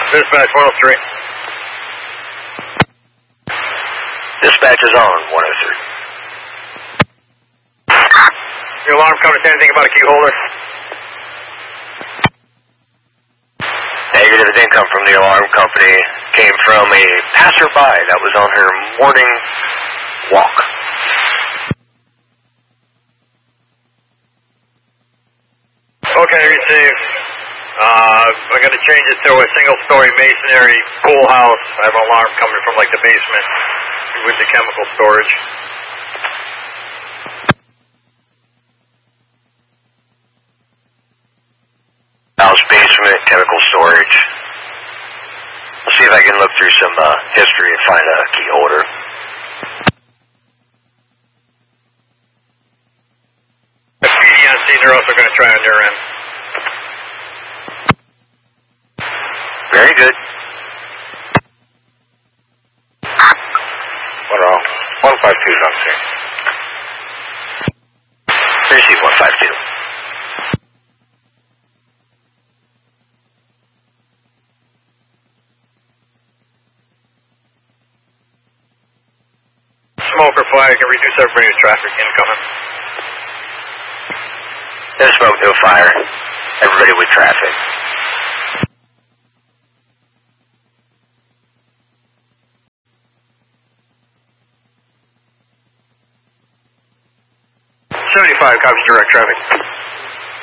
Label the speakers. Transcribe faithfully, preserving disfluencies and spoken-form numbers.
Speaker 1: Dispatch one oh three.
Speaker 2: Dispatch is on one oh three.
Speaker 1: Your alarm company say anything about a key holder?
Speaker 2: Negative, it didn't come from the alarm company. Came from a passerby that was on her morning walk.
Speaker 1: Okay, received. Uh, I'm going to change it to a single-story masonry pool house. I have an alarm coming from like the basement with the chemical storage.
Speaker 2: House basement, chemical storage. Let's see if I can look through some uh, history and find a key holder.
Speaker 1: The P D on scene, they're also going to try on their end.
Speaker 2: Very good. What wrong? one five two is on scene. Receive one five two.
Speaker 1: Smoker fire, can reduce everybody's traffic incoming.
Speaker 2: There's smoke, no fire. Everybody with traffic.
Speaker 1: seventy-five, copies direct traffic.